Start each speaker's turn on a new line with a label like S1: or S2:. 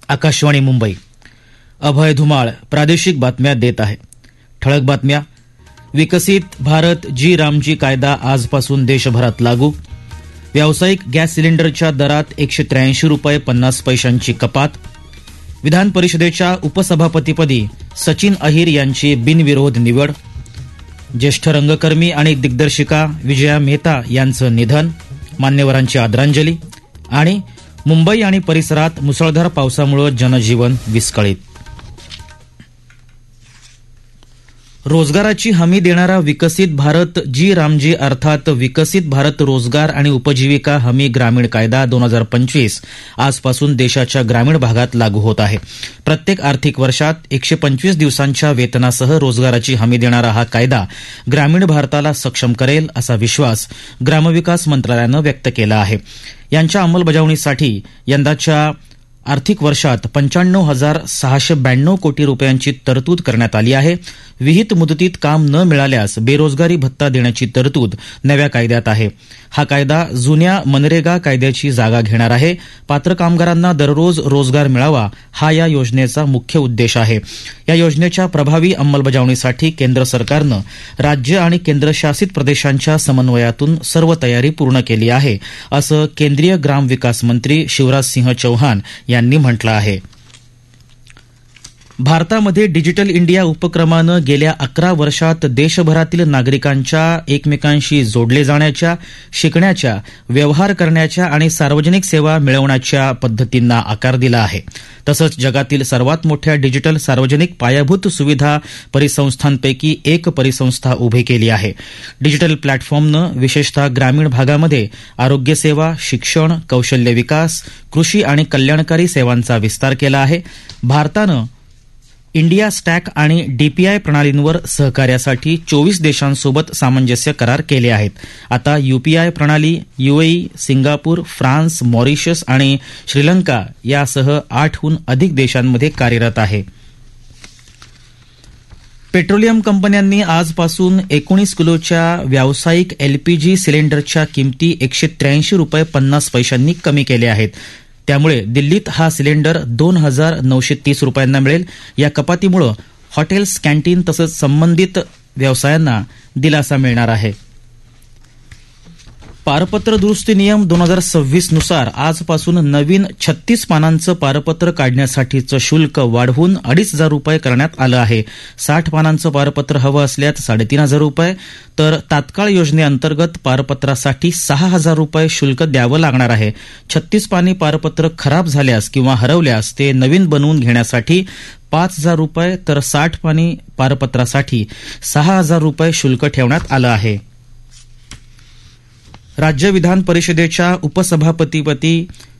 S1: आकाशवाणी मुंबई. अभय धुमाळ प्रादेशिक बातम्या देत आहे. ठळक बातम्या. विकसित भारत जी रामजी कायदा आजपासून देशभरात लागू. व्यावसायिक गॅस सिलेंडरच्या दरात 183 रुपये 50 पैशांची कपात. विधान परिषदेच्या उपसभापतीपदी सचिन अहिर यांची बिनविरोध निवड. ज्येष्ठ रंगकर्मी आणि दिग्दर्शिका विजया मेहता यांचं निधन, मान्यवरांची आदरांजली. आणि मुंबई आणि परिसरात मुसळधार पावसामुळे जनजीवन विस्कळीत. रोजगाराची हमी देणारा विकसित भारत जी रामजी अर्थात विकसित भारत रोजगार आणि उपजीविका हमी ग्रामीण कायदा 2025 आजपासून देशाच्या ग्रामीण भागात लागू होत आहे. प्रत्येक आर्थिक वर्षात 125 दिवसांच्या वेतनासह रोजगाराची हमी देणारा हा कायदा ग्रामीण भारताला सक्षम करेल असा विश्वास ग्रामविकास मंत्रालयानं व्यक्त केला आहे. यांच्या अंमलबजावणीसाठी यंदाच्या आर्थिक वर्षात 95,692 कोटी रुपयांची तरतूद करण्यात आली आहे. विहित मुदतीत काम न मिळाल्यास बेरोजगारी भत्ता देण्याची तरतूद नव्या कायद्यात आहे. हा कायदा जुन्या मनरेगा कायद्याची जागा घेणार आहे. पात्र कामगारांना दररोज रोजगार मिळावा हा या योजनेचा मुख्य उद्देश आहे. या योजनेच्या प्रभावी अंमलबजावणीसाठी केंद्र सरकारनं राज्य आणि केंद्रशासित प्रदेशांच्या समन्वयातून सर्व तयारी पूर्ण केली आहे, असं केंद्रीय ग्रामविकास मंत्री शिवराज सिंह चौहान यांनी म्हटलं आहे. भारतामध्ये डिजिटल इंडिया उपक्रमानं गेल्या 11 वर्षात देशभरातील नागरिकांच्या एकमेकांशी जोडले जाण्याच्या, शिकण्याच्या, व्यवहार करण्याच्या आणि सार्वजनिक सेवा मिळवण्याच्या पद्धतींना आकार दिला आहे. तसंच जगातील सर्वात मोठ्या डिजिटल सार्वजनिक पायाभूत सुविधा परिसंस्थांपैकी एक परिसंस्था उभी केली आहे. डिजिटल प्लॅटफॉर्मनं विशेषतः ग्रामीण भागामध्ये आरोग्यसेवा, शिक्षण, कौशल्य विकास, कृषी आणि कल्याणकारी सेवांचा विस्तार केला आहे. भारतानं इंडिया स्टॅक आणि डीपीआय प्रणालींवर सहकार्यासाठी 24 देशांसोबत सामंजस्य करार केले आहेत. आता यूपीआय प्रणाली यूएई, सिंगापूर, फ्रान्स, मॉरिशस आणि श्रीलंका यासह 8हून अधिक देशांमध्ये कार्यरत आहे. पेट्रोलियम कंपन्यांनी आजपासून 19 किलोच्या व्यावसायिक एलपीजी सिलेंडरच्या किमती 183 रुपये 50 पैशांनी कमी केल्या आहेत. त्यामुळे दिल्लीत हा सिलेंडर 2,930 रुपयांना मिळेल. या कपातीमुळे हॉटेल्स, कॅन्टीन तसंच संबंधित व्यवसायांना दिलासा मिळणार आहे. पारपत्र दुरुस्ती नियम 2026 नुसार आजपासून नवीन 36 पानांचं पारपत्र काढण्यासाठीचं शुल्क वाढवून 2,500 रुपये करण्यात आलं आहे. 60 पानांचं पारपत्र हवं असल्यास 3,500 रुपये, तर तात्काळ योजनेअंतर्गत पारपत्रासाठी 6,000 रुपये शुल्क द्यावं लागणार आहे. 36 पानी पारपत्र खराब झाल्यास किंवा हरवल्यास ते नवीन बनवून घेण्यासाठी 5,000 रुपये, तर 60 पानी पारपत्रासाठी 6,000 रुपये शुल्क ठेवण्यात आलं आहे. राज्य विधान परिषदेच्या उपसभापतीपदी